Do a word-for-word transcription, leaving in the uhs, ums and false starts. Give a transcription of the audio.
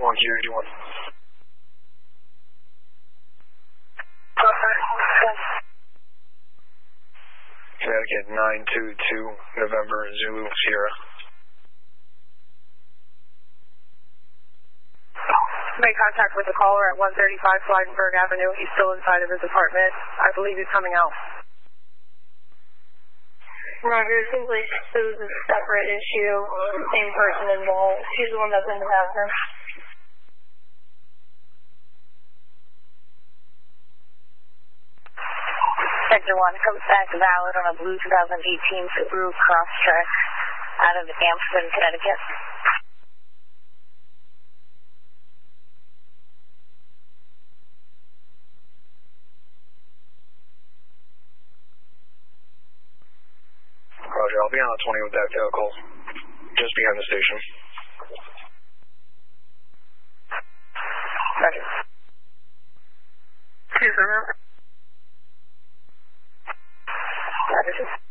one Q, do one. Connecticut nine two two, November, Zulu, Sierra. Make contact with the caller at one thirty-five Flydenberg Avenue. He's still inside of his apartment. I believe he's coming out. Roger, it seems like it was a separate issue. Same person involved. She's the one that's in the bathroom. Sector one comes back valid on a blue twenty eighteen Subaru Crosstrek out of Amston, Connecticut. Roger, I'll be on the twenty with that vehicle, just behind the station. Roger. Excuse me. Roger.